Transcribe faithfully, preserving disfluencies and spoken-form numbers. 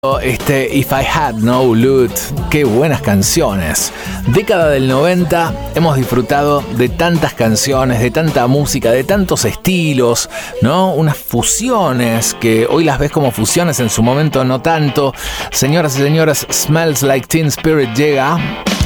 Este If I Had No Loot, qué buenas canciones. Década del noventa, hemos disfrutado de tantas canciones, de tanta música, de tantos estilos, ¿no? Unas fusiones que hoy las ves como fusiones, en su momento no tanto. Señoras y señores, Smells Like Teen Spirit llega.